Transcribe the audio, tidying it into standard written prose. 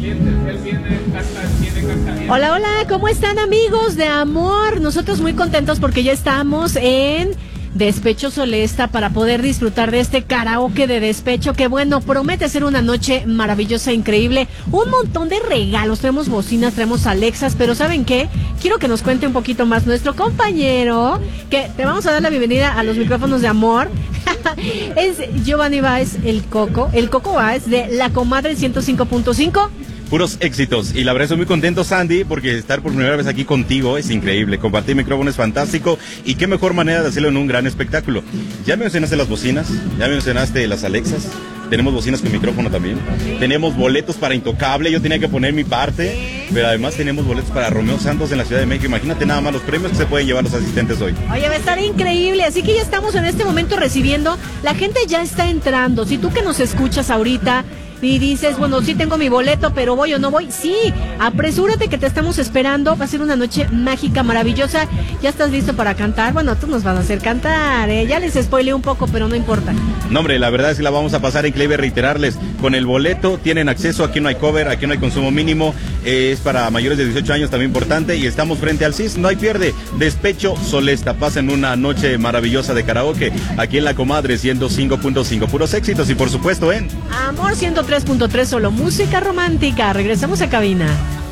Hola, hola, ¿cómo están, amigos de amor? Nosotros muy contentos porque ya estamos en Despecho Solesta para poder disfrutar de este karaoke de despecho que, bueno, promete ser una noche maravillosa, increíble. Un montón de regalos, traemos bocinas, traemos Alexas, pero ¿saben qué? Quiero que nos cuente un poquito más nuestro compañero, que te vamos a dar la bienvenida a los micrófonos de amor. Es Giovanni Báez, el Coco Báez de La Comadre 105.5. Puros éxitos, y la verdad estoy muy contento, Sandy, porque estar por primera vez aquí contigo es increíble. Compartir micrófono es fantástico, y qué mejor manera de hacerlo en un gran espectáculo. Ya me mencionaste las bocinas, ya me mencionaste las Alexas, tenemos bocinas con micrófono también, tenemos boletos para Intocable, yo tenía que poner mi parte, pero además tenemos boletos para Romeo Santos en la Ciudad de México. Imagínate nada más los premios que se pueden llevar los asistentes hoy. Oye, va a estar increíble, así que ya estamos en este momento recibiendo, la gente ya está entrando. Si tú que nos escuchas ahorita y dices, bueno, sí tengo mi boleto, pero voy o no voy, sí, apresúrate que te estamos esperando, va a ser una noche mágica, maravillosa. ¿Ya estás listo para cantar? Bueno, tú nos vas a hacer cantar, ya les spoileé un poco, pero no importa. No, hombre, la verdad es que la vamos a pasar increíble. Reiterarles, con el boleto tienen acceso, aquí no hay cover, aquí no hay consumo mínimo, es para mayores de 18 años, también importante, y estamos frente al CIS, no hay pierde. Despecho Solesta, pasen una noche maravillosa de karaoke, aquí en La Comadre 105.5, puros éxitos, y por supuesto en Amor 103.3, solo música romántica. Regresamos a cabina.